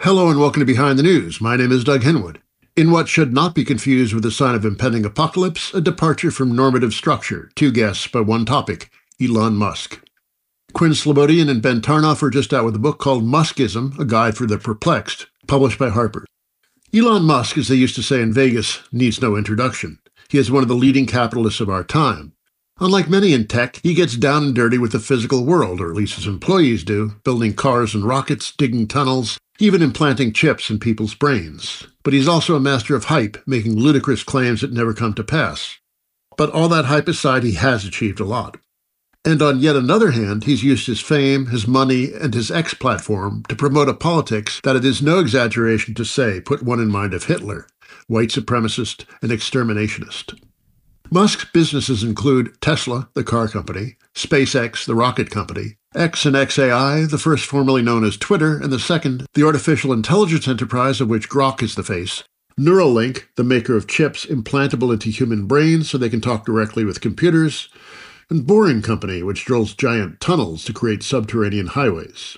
Hello and welcome to Behind the News. My name is Doug Henwood. In what should not be confused with a sign of impending apocalypse, a departure from normative structure. Two guests by one topic, Elon Musk. Quinn Slobodian and Ben Tarnoff are just out with a book called Muskism, A Guide for the Perplexed, published by Harper. Elon Musk, as they used to say in Vegas, needs no introduction. He is one of the leading capitalists of our time. Unlike many in tech, he gets down and dirty with the physical world, or at least his employees do, building cars and rockets, digging tunnels, even implanting chips in people's brains. But he's also a master of hype, making ludicrous claims that never come to pass. But all that hype aside, he has achieved a lot. And on yet another hand, he's used his fame, his money, and his X platform to promote a politics that it is no exaggeration to say put one in mind of Hitler, white supremacist and exterminationist. Musk's businesses include Tesla, the car company, SpaceX, the rocket company, X and XAI, the first formerly known as Twitter, and the second, the artificial intelligence enterprise of which Grok is the face, Neuralink, the maker of chips implantable into human brains so they can talk directly with computers, and Boring Company, which drills giant tunnels to create subterranean highways.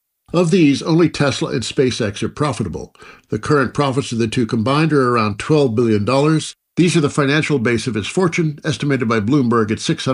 Of these, only Tesla and SpaceX are profitable. The current profits of the two combined are around $12 billion. These are the financial base of his fortune, estimated by Bloomberg at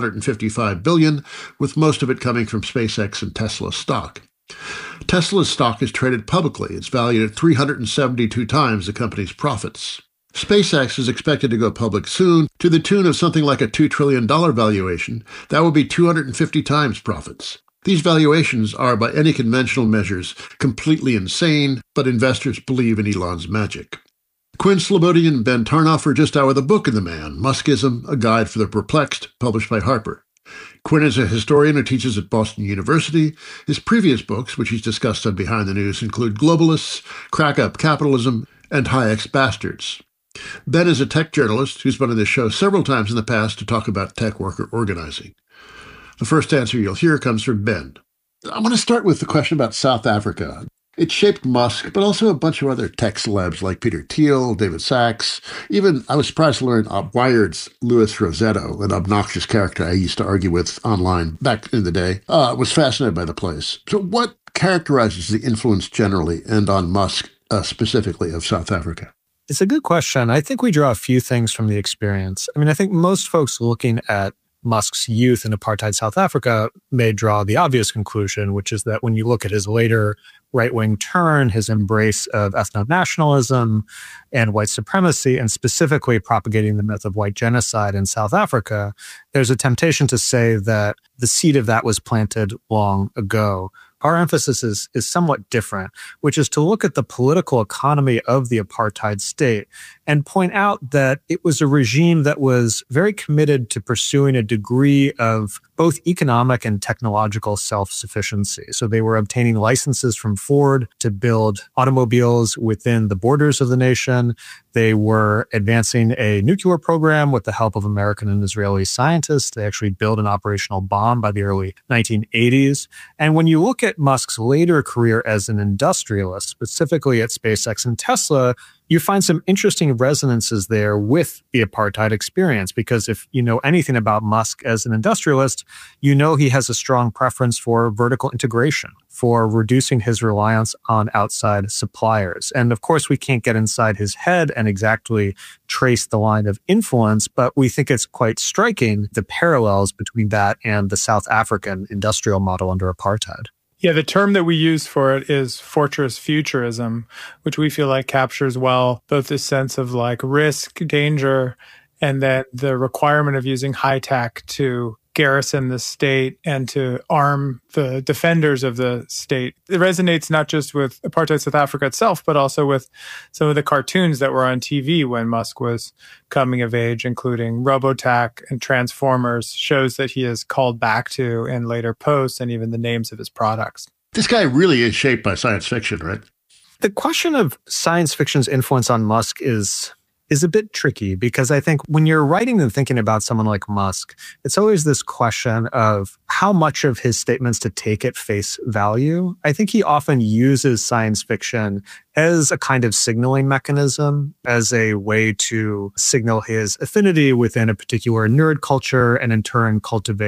$655 billion, with most of it coming from SpaceX and Tesla stock. Tesla's stock is traded publicly. It's valued at 372 times the company's profits. SpaceX is expected to go public soon, to the tune of something like a $2 trillion valuation. That would be 250 times profits. These valuations are, by any conventional measures, completely insane, but investors believe in Elon's magic. Quinn Slobodian and Ben Tarnoff are just out with a book in the man, Muskism, A Guide for the Perplexed, published by Harper. Quinn is a historian who teaches at Boston University. His previous books, which he's discussed on Behind the News, include Globalists, Crack Up Capitalism, and Hayek's Bastards. Ben is a tech journalist who's been on this show several times in the past to talk about tech worker organizing. The first answer you'll hear comes from Ben. I want to start with the question about South Africa. It shaped Musk, but also a bunch of other tech celebs like Peter Thiel, David Sachs. Even, I was surprised to learn Wired's Louis Rosetto, an obnoxious character I used to argue with online back in the day, was fascinated by the place. So what characterizes the influence generally and on Musk specifically of South Africa? It's a good question. I think we draw a few things from the experience. I think most folks looking at Musk's youth in apartheid South Africa may draw the obvious conclusion, which is that when you look at his later right-wing turn, his embrace of ethno-nationalism and white supremacy, and specifically propagating the myth of white genocide in South Africa, there's a temptation to say that the seed of that was planted long ago. Our emphasis is somewhat different, which is to look at the political economy of the apartheid state and point out that it was a regime that was very committed to pursuing a degree of both economic and technological self-sufficiency. So they were obtaining licenses from Ford to build automobiles within the borders of the nation. They were advancing a nuclear program with the help of American and Israeli scientists. They actually built an operational bomb by the early 1980s. And when you look at Musk's later career as an industrialist, specifically at SpaceX and Tesla, you find some interesting resonances there with the apartheid experience, because if you know anything about Musk as an industrialist, you know he has a strong preference for vertical integration, for reducing his reliance on outside suppliers. And of course, we can't get inside his head and exactly trace the line of influence, but we think it's quite striking, the parallels between that and the South African industrial model under apartheid. Yeah, the term that we use for it is fortress futurism, which we feel like captures well both this sense of like risk, danger, and then the requirement of using high tech to garrison the state and to arm the defenders of the state. It resonates not just with apartheid South Africa itself, but also with some of the cartoons that were on TV when Musk was coming of age, including Robotech and Transformers, shows that he has called back to in later posts, and even the names of his products. This guy really is shaped by science fiction, right? The question of science fiction's influence on Musk is a bit tricky, because I think when you're writing and thinking about someone like Musk, it's always this question of how much of his statements to take at face value. I think he often uses science fiction as a kind of signaling mechanism, as a way to signal his affinity within a particular nerd culture and in turn cultivate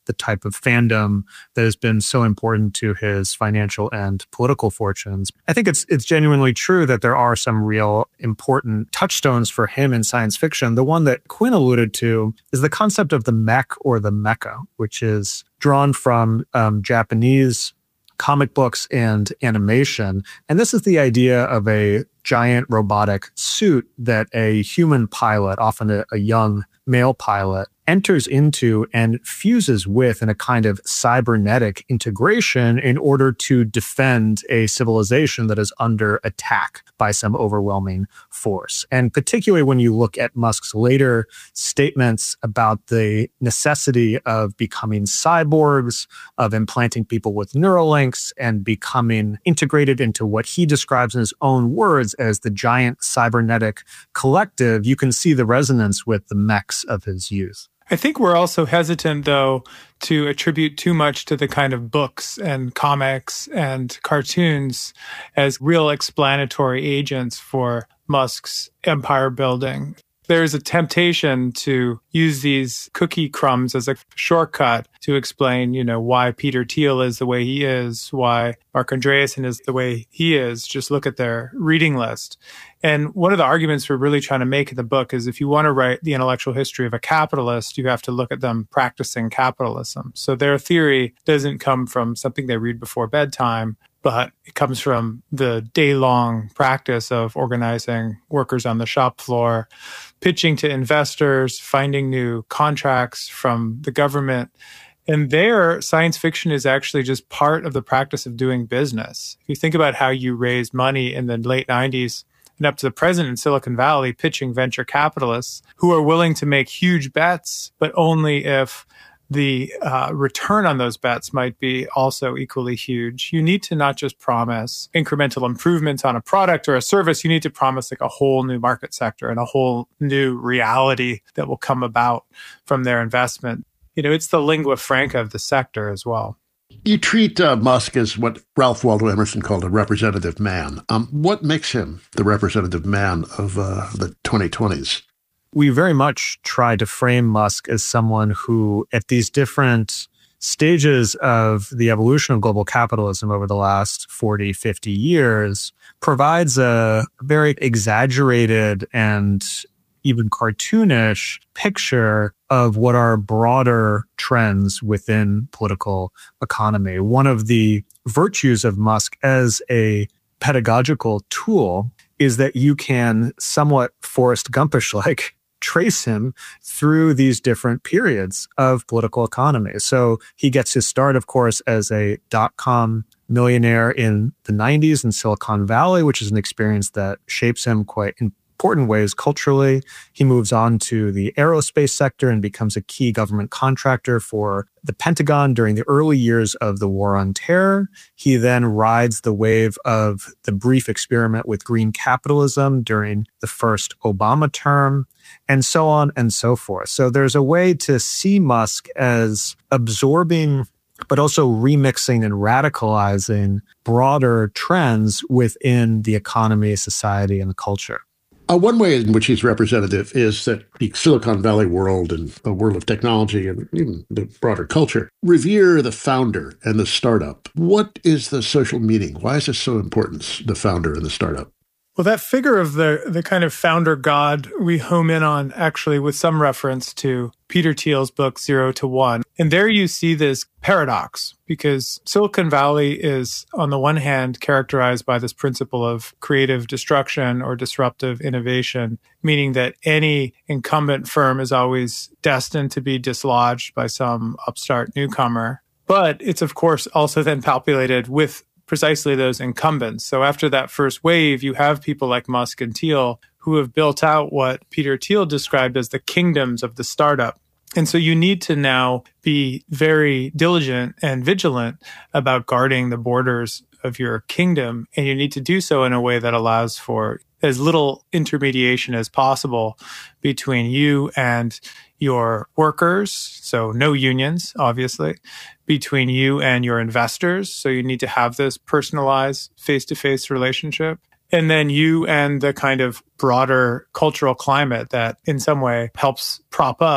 the type of fandom that has been so important to his financial and political fortunes. I think it's genuinely true that there are some real important touchstones for him in science fiction. The one that Quinn alluded to is the concept of the mech or the mecha, which is drawn from Japanese comic books and animation. And this is the idea of a giant robotic suit that a human pilot, often a young male pilot, enters into and fuses with in a kind of cybernetic integration in order to defend a civilization that is under attack by some overwhelming force. And particularly when you look at Musk's later statements about the necessity of becoming cyborgs, of implanting people with neural links, and becoming integrated into what he describes in his own words as the giant cybernetic collective, you can see the resonance with the mechs of his youth. I think we're also hesitant, though, to attribute too much to the kind of books and comics and cartoons as real explanatory agents for Musk's empire building. There's a temptation to use these cookie crumbs as a shortcut to explain, why Peter Thiel is the way he is, why Marc Andreessen is the way he is. Just look at their reading list. And one of the arguments we're really trying to make in the book is if you want to write the intellectual history of a capitalist, you have to look at them practicing capitalism. So their theory doesn't come from something they read before bedtime, but it comes from the day-long practice of organizing workers on the shop floor, pitching to investors, finding new contracts from the government. And there, science fiction is actually just part of the practice of doing business. If you think about how you raised money in the late 90s and up to the present in Silicon Valley, pitching venture capitalists who are willing to make huge bets, but only if the return on those bets might be also equally huge. You need to not just promise incremental improvements on a product or a service, you need to promise like a whole new market sector and a whole new reality that will come about from their investment. It's the lingua franca of the sector as well. You treat Musk as what Ralph Waldo Emerson called a representative man. What makes him the representative man of the 2020s? We very much try to frame Musk as someone who, at these different stages of the evolution of global capitalism over the last 40, 50 years, provides a very exaggerated and even cartoonish picture of what are broader trends within political economy. One of the virtues of Musk as a pedagogical tool is that you can somewhat Forrest Gumpish-like trace him through these different periods of political economy. So he gets his start, of course, as a dot-com millionaire in the 90s in Silicon Valley, which is an experience that shapes him quite important ways culturally. He moves on to the aerospace sector and becomes a key government contractor for the Pentagon during the early years of the War on Terror. He then rides the wave of the brief experiment with green capitalism during the first Obama term, and so on and so forth. So there's a way to see Musk as absorbing but also remixing and radicalizing broader trends within the economy, society, and culture. One way in which he's representative is that the Silicon Valley world and the world of technology and even the broader culture revere the founder and the startup. What is the social meaning? Why is this so important, the founder and the startup? Well, that figure of the kind of founder god we home in on actually with some reference to Peter Thiel's book, 0 to 1. And there you see this paradox because Silicon Valley is, on the one hand, characterized by this principle of creative destruction or disruptive innovation, meaning that any incumbent firm is always destined to be dislodged by some upstart newcomer. But it's, of course, also then palpulated with precisely those incumbents. So after that first wave, you have people like Musk and Thiel who have built out what Peter Thiel described as the kingdoms of the startup. And so you need to now be very diligent and vigilant about guarding the borders of your kingdom. And you need to do so in a way that allows for as little intermediation as possible between you and your workers, so no unions, obviously, between you and your investors. So you need to have this personalized face-to-face relationship. And then you and the kind of broader cultural climate that in some way helps prop up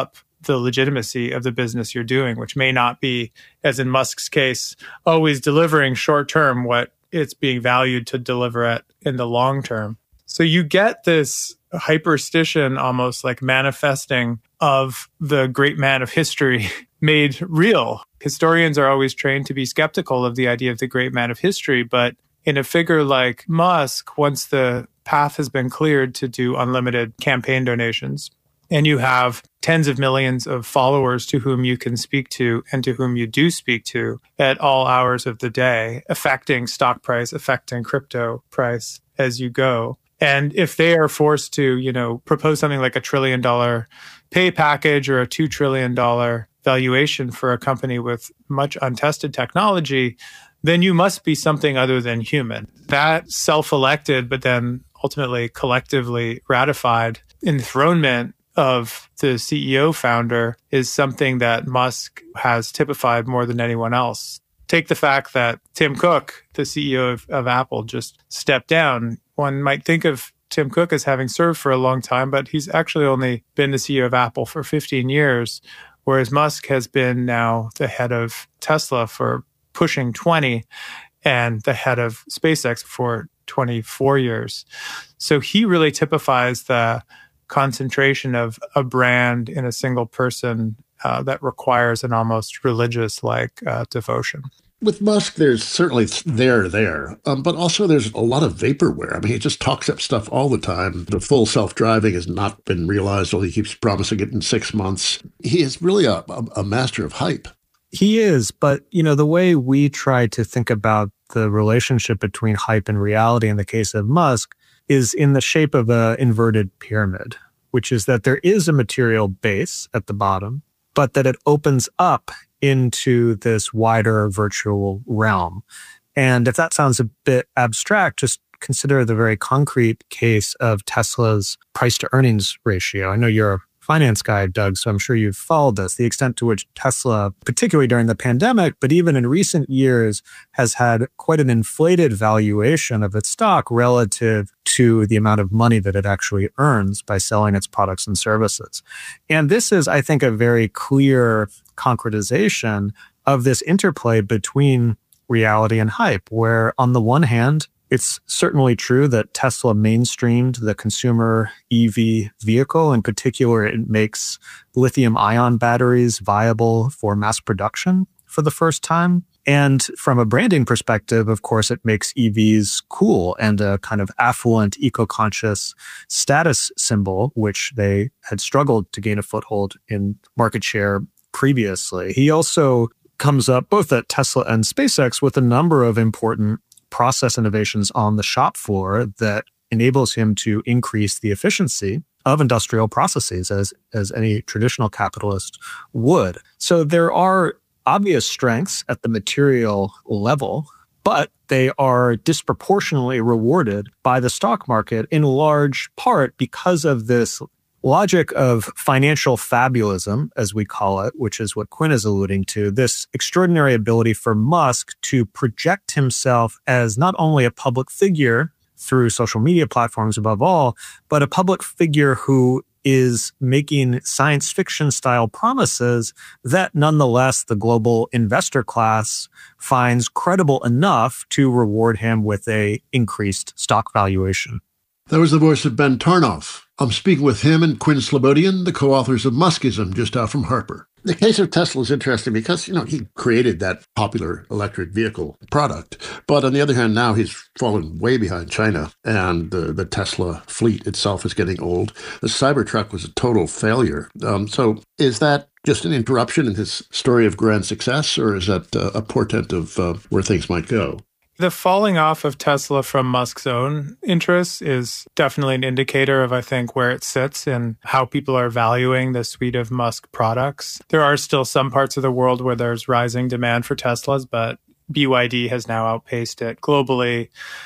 the legitimacy of the business you're doing, which may not be, as in Musk's case, always delivering short term what it's being valued to deliver at in the long term. So you get this hyperstition almost like manifesting of the great man of history made real. Historians are always trained to be skeptical of the idea of the great man of history, but in a figure like Musk, once the path has been cleared to do unlimited campaign donations, and you have tens of millions of followers to whom you can speak to and to whom you do speak to at all hours of the day, affecting stock price, affecting crypto price as you go. And if they are forced to, propose something like $1 trillion pay package or a $2 trillion valuation for a company with much untested technology, then you must be something other than human. That self-elected, but then ultimately collectively ratified enthronement of the CEO founder is something that Musk has typified more than anyone else. Take the fact that Tim Cook, the CEO of Apple, just stepped down. One might think of Tim Cook as having served for a long time, but he's actually only been the CEO of Apple for 15 years, whereas Musk has been now the head of Tesla for pushing 20 and the head of SpaceX for 24 years. So he really typifies the concentration of a brand in a single person that requires an almost religious-like devotion. With Musk, there's certainly there, but also there's a lot of vaporware. I mean, he just talks up stuff all the time. The full self-driving has not been realized, although he keeps promising it in 6 months. He is really a master of hype. He is, but the way we try to think about the relationship between hype and reality in the case of Musk is in the shape of an inverted pyramid, which is that there is a material base at the bottom, but that it opens up into this wider virtual realm. And if that sounds a bit abstract, just consider the very concrete case of Tesla's price to earnings ratio. I know you're a finance guy, Doug, so I'm sure you've followed this. The extent to which Tesla, particularly during the pandemic, but even in recent years, has had quite an inflated valuation of its stock relative to the amount of money that it actually earns by selling its products and services. And this is, I think, a very clear concretization of this interplay between reality and hype, where on the one hand, it's certainly true that Tesla mainstreamed the consumer EV vehicle. In particular, it makes lithium-ion batteries viable for mass production for the first time. And from a branding perspective, of course, it makes EVs cool and a kind of affluent, eco-conscious status symbol, which they had struggled to gain a foothold in market share previously. He also comes up, both at Tesla and SpaceX, with a number of important process innovations on the shop floor that enables him to increase the efficiency of industrial processes as any traditional capitalist would. So there are obvious strengths at the material level, but they are disproportionately rewarded by the stock market in large part because of this logic of financial fabulism, as we call it, which is what Quinn is alluding to, this extraordinary ability for Musk to project himself as not only a public figure through social media platforms above all, but a public figure who is making science fiction style promises that nonetheless the global investor class finds credible enough to reward him with a increased stock valuation. That was the voice of Ben Tarnoff. I'm speaking with him and Quinn Slobodian, the co-authors of Muskism, just out from Harper. The case of Tesla is interesting because, he created that popular electric vehicle product. But on the other hand, now he's fallen way behind China, and the Tesla fleet itself is getting old. The Cybertruck was a total failure. So is that just an interruption in his story of grand success, or is that a portent of where things might go? The falling off of Tesla from Musk's own interests is definitely an indicator of, I think, where it sits and how people are valuing the suite of Musk products. There are still some parts of the world where there's rising demand for Teslas, but BYD has now outpaced it globally.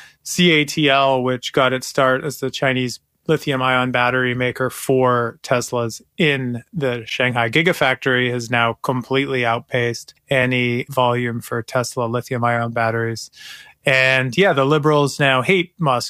CATL, which got its start as the Chinese lithium-ion battery maker for Teslas in the Shanghai Gigafactory, has now completely outpaced any volume for Tesla lithium-ion batteries. And yeah, the liberals now hate Musk